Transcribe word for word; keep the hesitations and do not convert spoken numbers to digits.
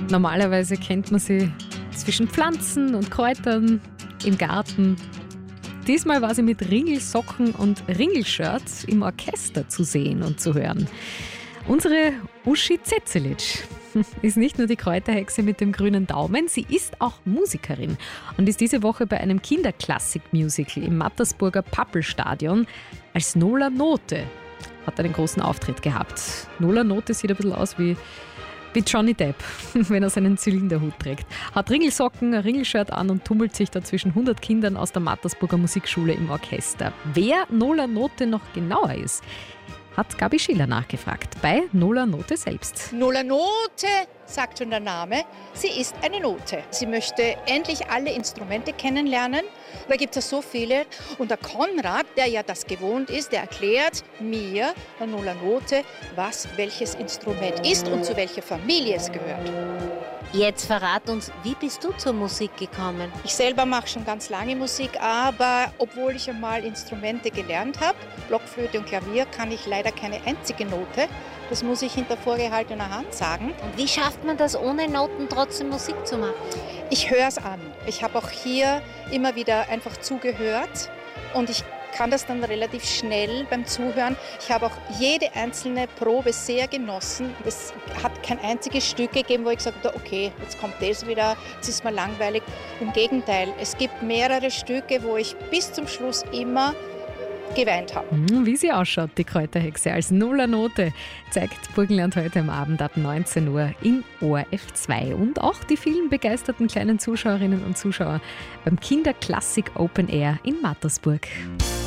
Normalerweise kennt man sie zwischen Pflanzen und Kräutern im Garten. Diesmal war sie mit Ringelsocken und Ringelshirt im Orchester zu sehen und zu hören. Unsere Uschi Zezelic ist nicht nur die Kräuterhexe mit dem grünen Daumen, sie ist auch Musikerin und ist diese Woche bei einem Kinderklassik-Musical im Mattersburger Pappelstadion als Nola Note. Hat einen großen Auftritt gehabt. Nola Note sieht ein bisschen aus wie, wie Johnny Depp, wenn er seinen Zylinderhut trägt. Hat Ringelsocken, ein Ringelshirt an und tummelt sich da zwischen hundert Kindern aus der Mattersburger Musikschule im Orchester. Wer Nola Note noch genauer ist, hat Gabi Schiller nachgefragt, bei Nola Note selbst. Nola Note, sagt schon der Name, sie ist eine Note. Sie möchte endlich alle Instrumente kennenlernen. Da gibt es so viele. Und der Konrad, der ja das gewohnt ist, der erklärt mir, der Nola Note, was welches Instrument ist und zu welcher Familie es gehört. Jetzt verrat uns, wie bist du zur Musik gekommen? Ich selber mache schon ganz lange Musik, aber obwohl ich einmal Instrumente gelernt habe, Blockflöte und Klavier, kann ich leider keine einzige Note. Das muss ich hinter vorgehaltener Hand sagen. Und wie schafft man das, ohne Noten trotzdem Musik zu machen? Ich höre es an. Ich habe auch hier immer wieder einfach zugehört und ich kann das dann relativ schnell beim Zuhören. Ich habe auch jede einzelne Probe sehr genossen. Es hat kein einziges Stück gegeben, wo ich gesagt habe, okay, jetzt kommt das wieder, jetzt ist mir langweilig. Im Gegenteil, es gibt mehrere Stücke, wo ich bis zum Schluss immer geweint habe. Wie sie ausschaut, die Kräuterhexe als Nola Note, zeigt Burgenland heute am Abend ab neunzehn Uhr in O R F zwei. Und auch die vielen begeisterten kleinen Zuschauerinnen und Zuschauer beim Kinderklassik Open Air in Mattersburg.